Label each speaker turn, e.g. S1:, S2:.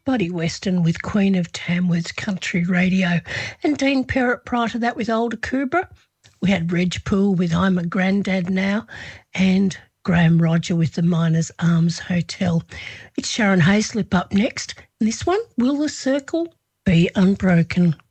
S1: Buddy Weston with Queen of Tamworth's Country Radio, and Dean Perrott prior to that with Older Kubra. We had Reg Poole with I'm a Grandad Now, and Graham Roger with the Miners Arms Hotel. It's Sharon Hayslip up next, and this one, Will the Circle Be Unbroken?